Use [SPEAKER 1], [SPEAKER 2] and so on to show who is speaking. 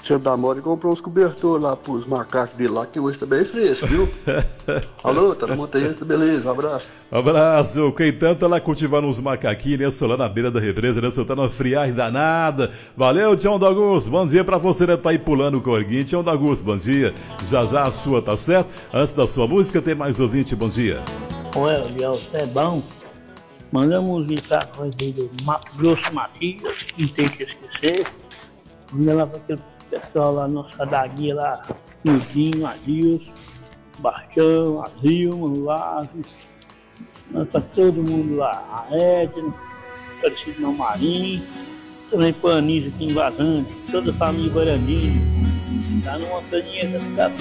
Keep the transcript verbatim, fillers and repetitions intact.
[SPEAKER 1] Centro da Moda e comprou uns cobertores lá pros macacos dele lá, que hoje tá bem fresco, viu? Alô, tá na montanha, tá beleza, um abraço.
[SPEAKER 2] Um abraço, quem tanto tá lá cultivando uns macaquinhos, né? Só lá na beira da represa, né? Só tá numa friagem danada. Valeu, Tião do Augusto, bom dia pra você, né? Tá aí pulando o corguinho. Tião do Augusto, bom dia. Já já a sua, tá certo? Antes da sua música, tem mais ouvinte, bom dia.
[SPEAKER 3] Oi, Eliel, você é bom? Manda música pra você do Mato Grosso Matias, não tem que esquecer. Manda lá pra aquele pessoal lá, nossa daguinha lá, Nildinho, Adilson, Bastião, Azilma, Lázaro, pra todo mundo lá, a Edna, Parecido não Marinho, também Panis aqui em Vazante, toda a família Guarani, tá numa montanha da cidade